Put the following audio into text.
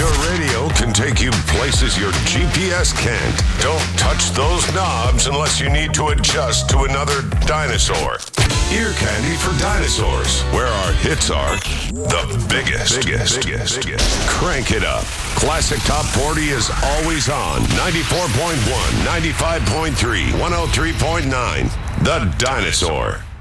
Your radio can take you places your GPS can't. Don't touch those knobs unless you need to adjust to another dinosaur. Ear candy for dinosaurs, where our hits are the biggest. Crank it up. Classic Top 40 is always on. 94.1, 95.3, 103.9. The Dinosaur.